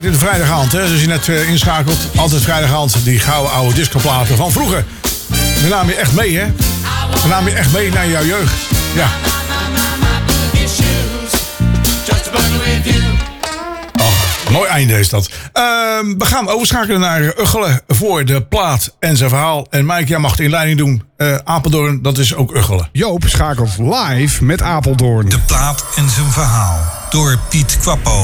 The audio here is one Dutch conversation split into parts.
Dit is vrijdagavond, hè? Als je net inschakelt. Altijd vrijdagavond, die gouden oude discoplaten van vroeger. We namen je echt mee, hè? We namen je echt mee naar jouw jeugd. Ja. Oh, mooi einde is dat. We gaan overschakelen naar Uggelen voor de plaat en zijn verhaal. En Mike, jij mag de inleiding doen. Apeldoorn, dat is ook Uggelen. Joop schakelt live met Apeldoorn. De plaat en zijn verhaal door Piet Kwappo.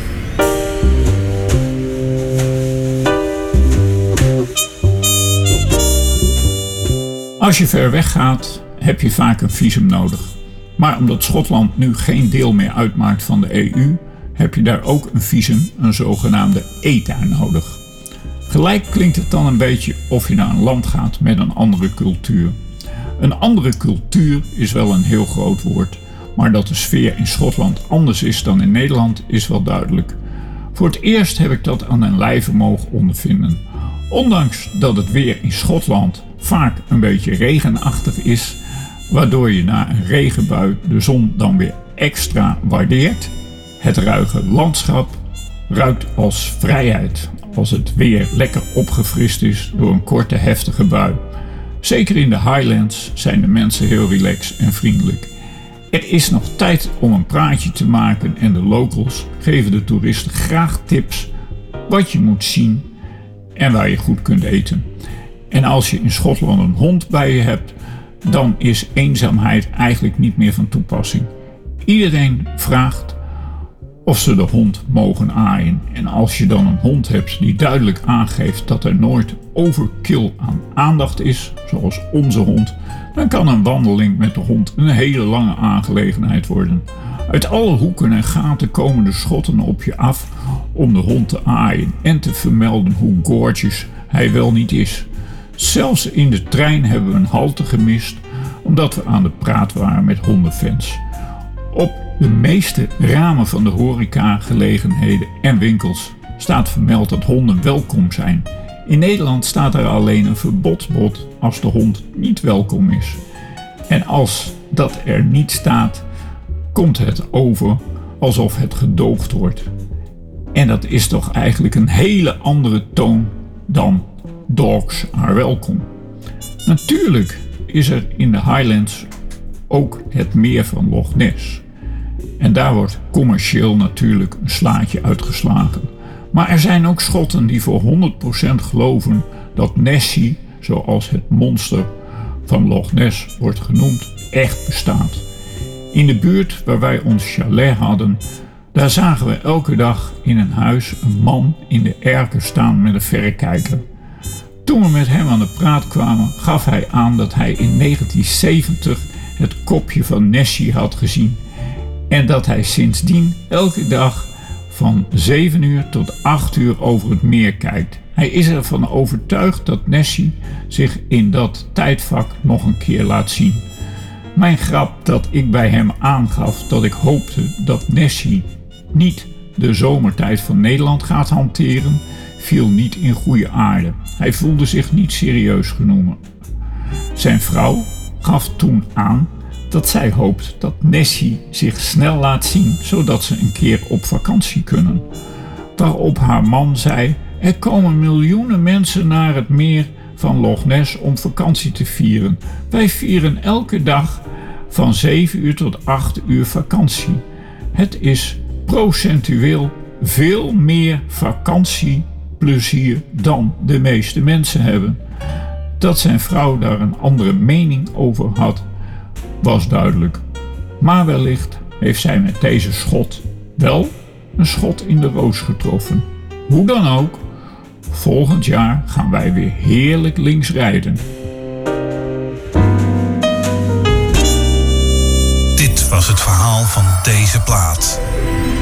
Als je ver weg gaat, heb je vaak een visum nodig. Maar omdat Schotland nu geen deel meer uitmaakt van de EU, heb je daar ook een visum, een zogenaamde ETA, nodig. Gelijk klinkt het dan een beetje of je naar een land gaat met een andere cultuur. Een andere cultuur is wel een heel groot woord, maar dat de sfeer in Schotland anders is dan in Nederland is wel duidelijk. Voor het eerst heb ik dat aan mijn lijve mogen ondervinden. Ondanks dat het weer in Schotland vaak een beetje regenachtig is, waardoor je na een regenbui de zon dan weer extra waardeert. Het ruige landschap ruikt als vrijheid als het weer lekker opgefrist is door een korte heftige bui. Zeker in de Highlands zijn de mensen heel relaxed en vriendelijk. Er is nog tijd om een praatje te maken en de locals geven de toeristen graag tips wat je moet zien en waar je goed kunt eten. En als je in Schotland een hond bij je hebt, dan is eenzaamheid eigenlijk niet meer van toepassing. Iedereen vraagt of ze de hond mogen aaien. En als je dan een hond hebt die duidelijk aangeeft dat er nooit overkill aan aandacht is, zoals onze hond, dan kan een wandeling met de hond een hele lange aangelegenheid worden. Uit alle hoeken en gaten komen de Schotten op je af om de hond te aaien en te vermelden hoe gorgeous hij wel niet is. Zelfs in de trein hebben we een halte gemist omdat we aan de praat waren met hondenfans. Op de meeste ramen van de horeca, gelegenheden en winkels staat vermeld dat honden welkom zijn. In Nederland staat er alleen een verbodsbord als de hond niet welkom is. En als dat er niet staat, komt het over alsof het gedoogd wordt. En dat is toch eigenlijk een hele andere toon dan dogs are welcome. Natuurlijk is er in de Highlands ook het meer van Loch Ness. En daar wordt commercieel natuurlijk een slaatje uitgeslagen. Maar er zijn ook Schotten die voor 100% geloven dat Nessie, zoals het monster van Loch Ness wordt genoemd, echt bestaat. In de buurt waar wij ons chalet hadden, daar zagen we elke dag in een huis een man in de erker staan met een verrekijker. Toen we met hem aan de praat kwamen, gaf hij aan dat hij in 1970 het kopje van Nessie had gezien en dat hij sindsdien elke dag van 7 uur tot 8 uur over het meer kijkt. Hij is ervan overtuigd dat Nessie zich in dat tijdvak nog een keer laat zien. Mijn grap dat ik bij hem aangaf dat ik hoopte dat Nessie niet de zomertijd van Nederland gaat hanteren, viel niet in goede aarde. Hij voelde zich niet serieus genomen. Zijn vrouw gaf toen aan dat zij hoopt dat Nessie zich snel laat zien, zodat ze een keer op vakantie kunnen. Waarop haar man zei: er komen miljoenen mensen naar het meer van Loch Ness om vakantie te vieren. Wij vieren elke dag van 7 uur tot 8 uur vakantie. Het is procentueel veel meer vakantieplezier dan de meeste mensen hebben. Dat zijn vrouw daar een andere mening over had, was duidelijk. Maar wellicht heeft zij met deze schot wel een schot in de roos getroffen. Hoe dan ook, volgend jaar gaan wij weer heerlijk links rijden. Dit was het verhaal van deze plaat.